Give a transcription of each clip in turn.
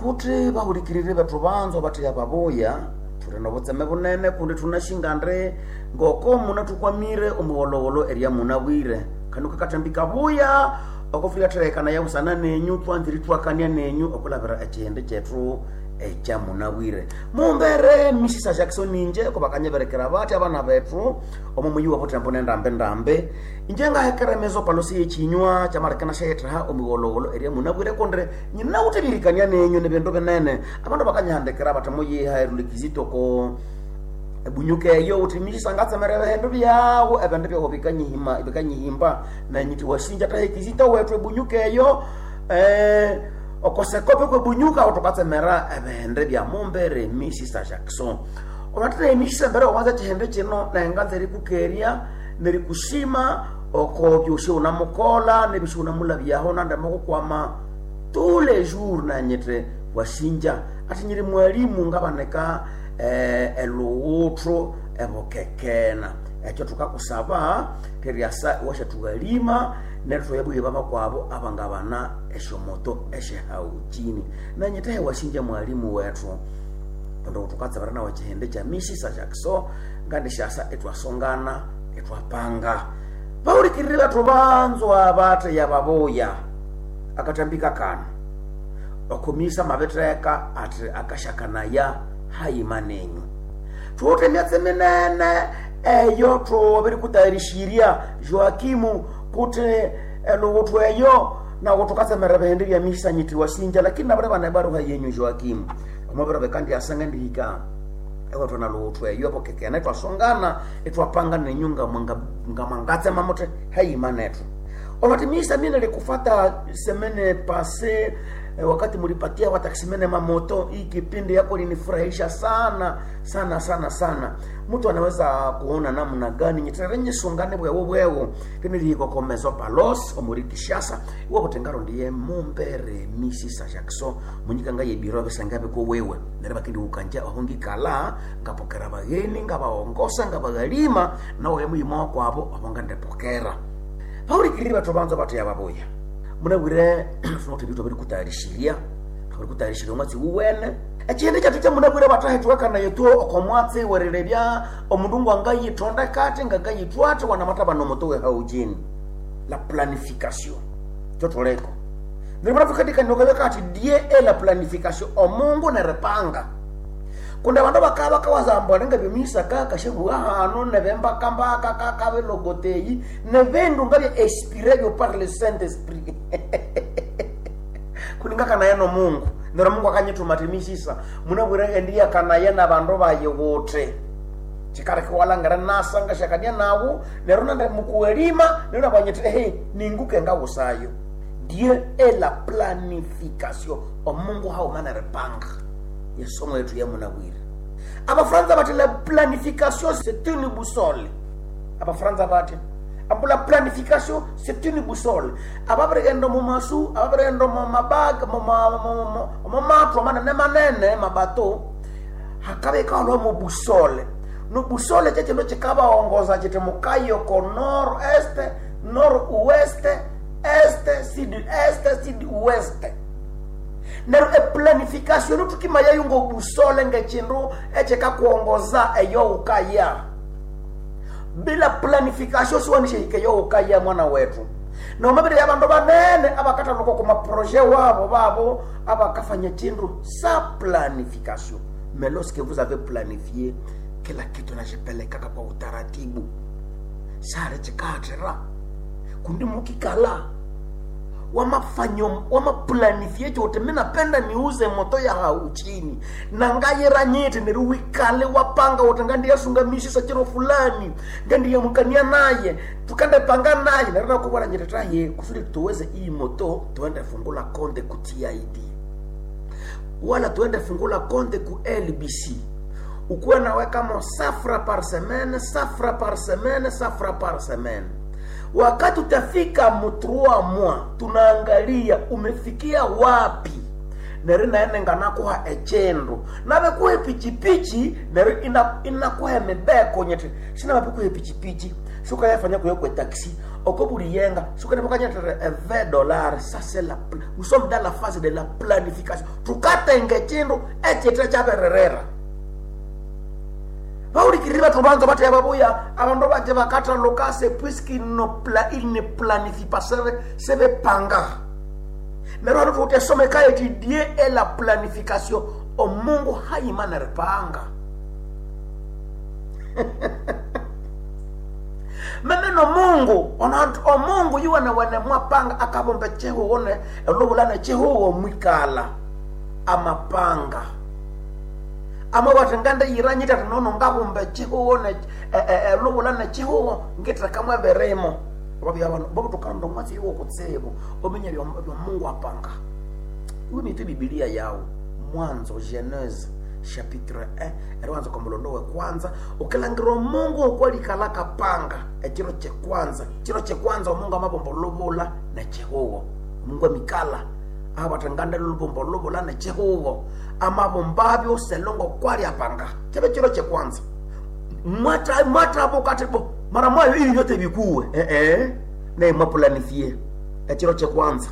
kuti bahurikirire batubanzo bati yababoya tureno botseme bunene kundi tunashingandre ngoko muna tukwamire umuwolowolo eria munawire kanuka katambika buya okofia terekana ya usana nenyu twanziri twakania nenyu okulabira achende chetu echa munawire mumbere Mrs. Jackson ninje ko bakanyeberekera bati abana betu omumuyiwa potempo ndambe injenga hekeremezo palosi echinywa chamarekana shetra omuwolowolo eria munawire kondre nyina utebirikania nenyu nebendo benene abantu bakanyahandekera batamoyi hairulikizito ko ebunyuke yo utimisha ngatsa merebe hendo byawo ebende byo bikanyihimba na nyiti washinja tahekizita wetu ebunyuke yo okosekope ko bunyuka otokatse mera ebende bya mumbere Mrs. Jackson obatire emisha mbere owanza chihende chino na nganze rikukeria nerikushima oko byoshe unamukola nebishuna mulabyaho nandamako kwama tous les jours na nyete washinja ati nyiri mwalimu ngabaneka eluutro ebokekena ekyo tukakusaba keriasa washa tugalima netho yabuye baba kwabo abangabana eshomoto eshehautini na nyete washinja mwalimu wetu ndo tukatsabara na wachihende cha Mrs. Jackson ngande shasa etwasongana etwapanga baurikirira tubanzo abate yababoya akatambika kana okumisa mabetreka ati akashakana ya haimanenyu tuote myatsemenene eyo to biri kutarishiria Joakimu kute elowotu eyo na kutukasa merabende ya misa nyiti wasinja lakini nabare bana baru hayenyu Joakimu omobera bekandi asanga ndika ewo to na lowotu eyo bokekena twasongana etwapanga nenyunga mangatse mamote haimanetu obatimisa mine lekufata semene passé wakati mulipatia wataksimene mamoto hii kipindi yako linifurahisha sana mtu anaweza kuona namna gani nyiterenye sungane bwewo kene liko komezo palos omurikishasa iwo botengaro ndiye mumbere Mrs. Jackson munyikanga yebiro besangabe ko wewe nereba kindi ukanja ahongi kala ngapokera bageni ngabaongosa ngabagalima nawe muyimo kwabo abongande pokera Pauli kiriba tobanza batu yababoya munabwire funote bito biri kutarishiria umwatsi uwene ekindi cyatucha munabwire batahe twakana yetu okomwatsi wererebya omundungu angayi tonda kati ngagayi twate wana mataba no motowe haujini la planification totoleko nibura tukadika nogale kati die la planification omungu ne repanga kunda bantu bakaba kawazamba lenga bimisa kaka shebu hano nebemba kamba kaka belogoteyi nevendu ngabe inspiré par le Saint-Esprit kuninga kana yeno Mungu ndero Mungu akanyitu matimisisa munabwire ndiya kana yena bantu baye wote chikare kwala ngara nasanga shakania nawo lero nande mukuelima nero banyete ninguke ngawosayo Dieu est la planification omungu hao mana repanga yesomo yetu ya munawira abafranza bati la planification c'est une boussole abafranza bati la planification c'est une boussole ababrendo mu masu ababrendo mu mabag mu matro manene manene mabato hakabe ka lo mu boussole no boussole tete no chikaba ongoza chete mukayo ko nord est nord ouest est sud ouest nero planification tukimaya yungo busole ngechindu echeka kuongoza eyo ukaya bila planification siwanishe ikeyo ukaya mwana wetu na mabere yabantu banene abakata loko kuma projet wabo babo abakafanya chindu sa planification mais lorsque vous avez planifié kila kitu najipeleka kwa utaratibu sare chikatera kundi mukikala wama planifie chote mina penda niuze moto ya hauchini na ngayera nyete niruwikale wapanga watangandi ya sunga mishi sachiro fulani ngandi ya mkania naye tukande panga naye narina kubwana nyete traye kusudi tuweze hii moto tuende fungula konde ku TID wala tuende fungula konde ku LBC ukuwe naweka mo safra par semaine wakati utafika mu3 mois tunaangalia umefikia wapi nere naene nganako ha echendo nabe kuhe pichipichi nere inakuhe mebeko nyete sina mapiku he pichipichi suka yafanya kwa taxi okoburiyenga suka nepokanya $20. Ça c'est la nous sommes dans la phase de la planification. Tukatenge chindu echete chabererera. Bauri kiriba tubanza bate yababuya abandu baje bakata lokase puisqu'il ne planifie pas sebe panga. Mais alors faut que ka étudier et la planification o Mungu haimana repanga. Memeno Mungu o Mungu yuana wana mwapanga akabombe cheho one elobulana cheho mwikala amapanga ama watenganda iranyita tunono ngabombe cheho one elobulana cheho ngitra kamwe beremo babu abantu babu tukando mwasi yuko kutsebo omenya byo Mungu apanga. Uyi tu Biblia yao Mwanzo Genèse chapitre 1 erwanza kwa mlondo wa kwanza ukelangiro Mungu ukwali kalaka panga echiro che kwanza Mungu amabombo lobola na Jehova Mungu mikala abatanganda lubombo lobola na Jehova amabombabyo selongo kwali apanga chiro che kwanza mwata bokate bo mara mwayo ili yote bikuwe na imaplanifie echiro che kwanza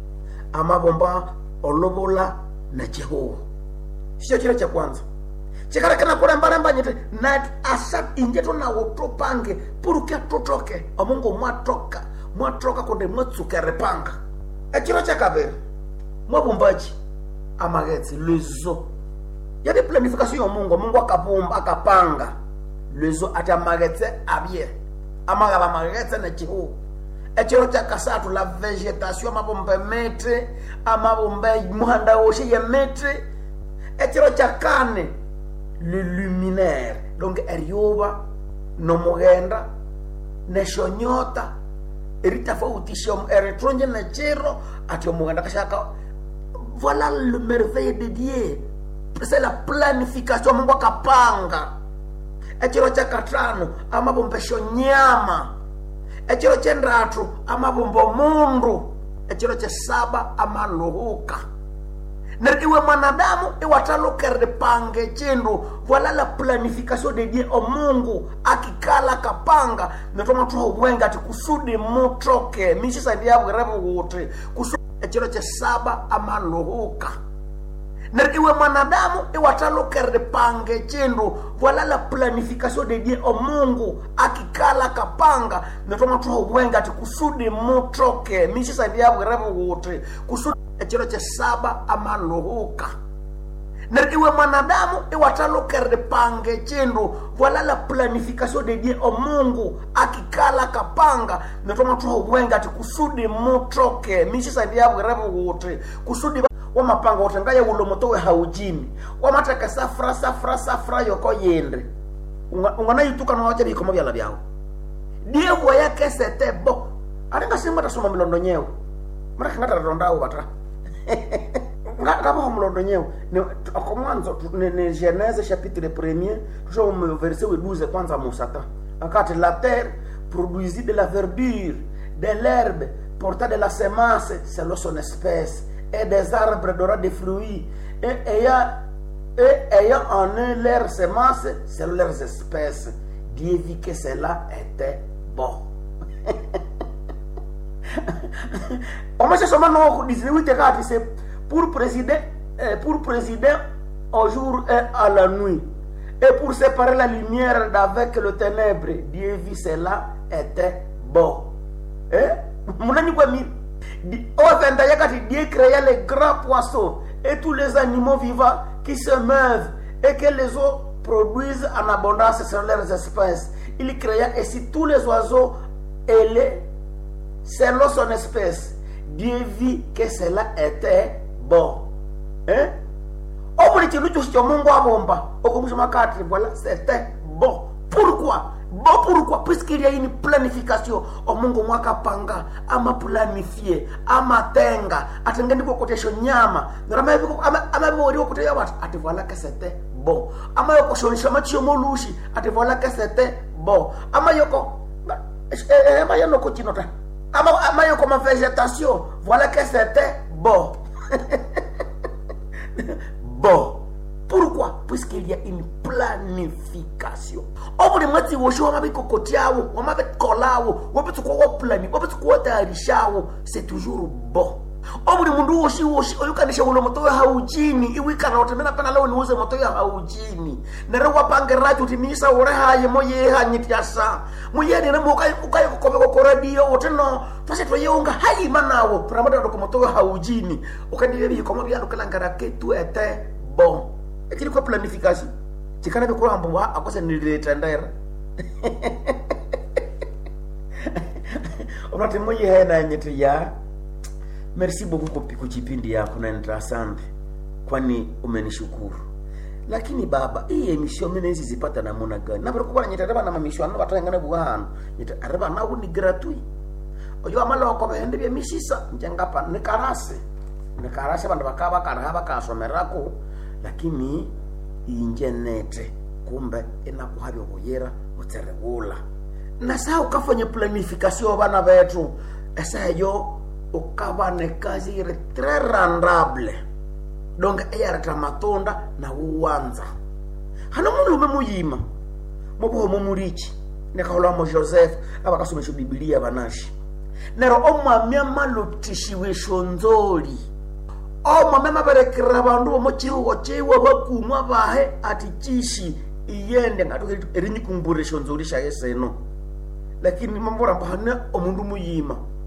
amabomba olobola na Jehova. Sio kile cha kwanza. Chikara kana kule mbaramba nyete na asa injeto na utopange purukia tutoke. Omungu mwatoka konde mwatsuke repanga. Kilo cha kabere. Mwabumbaji amageti lezo. Yade planification ya Mungu akapumba akapanga. Lezo ata magete abie. Amagaba magete na chihu. Kilo cha kasatu la végétation mabombe metre amabombe muhanda oshe ya metre. Etiro chakane le luminaire donc erioba no mogenda ne shonyota erita fautishom eretronje na chero ati mogenda kashaka. Voilà le merveille de Dieu, c'est la planification Mungu akapanga. Etiro chakatano amabombe shonyama, etiro chendratu amabombo mundu, etiro chesaba amaluhuka. Iwe mwanadamu iwatalokere pange chindu. Voilà la planification de Dieu o Mungu akikala kapanga netoma tuho wenga ati kusudi mutoke mishisa ndiyabu garabu wote kusudi echiro che saba amaluhuka. Iwe mwanadamu iwatalokere pange chindu. Voilà la planification de Dieu o Mungu akikala kapanga netoma tuho wenga ati kusudi mutoke mishisa ndiyabu garabu wote kusudi echiro che saba amaluhuka. Iwe mwanadamu iwatalokere pange chindu. Voilà la planification de Dieu o Mungu akikala kapanga netoma tuho wenga ati kusudi mutoke mishisa ndiyabu garabu wote kusudi wamapanga utangaya ulomotowe haujini wamataka safra yoko yende ungana yituka na wacha bikomo byala byao Dieu voyait que c'était bon. Arenga simba tasoma mlondo nyeo mara ngata rondao batra ngata ba mlondo nyeo ne akomanzo ne Genèse chapitre 1er toujours verset 12 kwanza musata akati la terre produisit de la verdure de l'herbe portant de la semence selon son espèce et des arbres donnant des fruits et ayant en eux leur semence selon leurs espèces. Dieu vit que cela était bon. On m'a seulement non 18 c'est pour présider au jour et à la nuit et pour séparer la lumière d'avec le ténèbre. Dieu vit cela était bon. Dieu créa les grands poissons et tous les animaux vivants qui se meuvent et que les eaux produisent en abondance selon leurs espèces. Il créa ainsi tous les oiseaux et les selon son espèce. Dieu vit que cela était bon. Voilà, c'était bon. Pourquoi? Bon, pourquoi? Puisqu'il y a une planification. O Mungu mwaka panga ama planifier ama tenga atengeni ko kotesho nyama ndarama ama bori ko koteya wat ati voilà que c'était bon. Ama yoko shonisha machi molushi ati voilà que c'était bon. Ama yoko ama yoko chinota ama yoko ma végétation voilà que c'était bon. Bon. Pourquoi? Puisqu'il y a une planification. On peut dire que kolao wapetsu kwa plani wapetsu kwa tayarishawo c'est toujours bon obuli mundu woshi oyukanisha ulo moto haujini iwikana otemena pena leo niuze moto ya haujini nere wapange radio utimisa ore haye moye hanyitiasa moye ni namuka ukaye kokobeko ko radio oteno fase toyonga hayi manawo pramada ndo moto ya haujini ukanibebi komo byalo kalangara ketu ete bon ekili kwa planification tikana biko ambo akose nilitendera onate moye hena nyiti ya. Merci beaucoup kwa kipindi yako na interessant kwani umenishukuru. Lakini baba, hii emission mimi hizi zipata namna gani? Na bado kwa nyita na mamisho ano batangana buhano. Nyita araba na ni gratuit. Oyo amala ko bende bya misisa njengapa nikarase. Nikarase bandu bakaba karaba kasomerako lakini injenete kumbe inakuhabyo kuyera uteregula. Na saa ukafanya planification bana betu. Esa yo ukabane kazi ile très rentable donc eyarata matonda na uwanza hana mundu memuyima mobo mumurichi nekahola mo Joseph abakasomesha Biblia banashi nero omwamya malotishiwe shonzoli omwamya barekera bandu mo chiwo chiwo bakumwa bahe ati chishi iyende ngatu erinyikumburisho nzoli sha yeseno lakini mambora mbana omundu muyima